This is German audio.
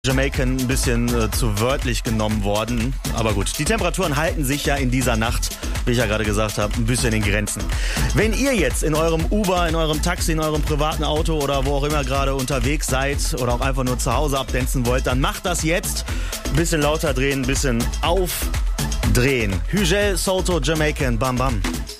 Jamaican ein bisschen zu wörtlich genommen worden. Aber gut, die Temperaturen halten sich ja in dieser Nacht, wie ich ja gerade gesagt habe, ein bisschen in Grenzen. Wenn ihr jetzt in eurem Uber, in eurem Taxi, in eurem privaten Auto oder wo auch immer gerade unterwegs seid oder auch einfach nur zu Hause abdancen wollt, dann macht das jetzt. Ein bisschen lauter drehen, ein bisschen aufdrehen. Hugel, Salto, Jamaican, bam bam.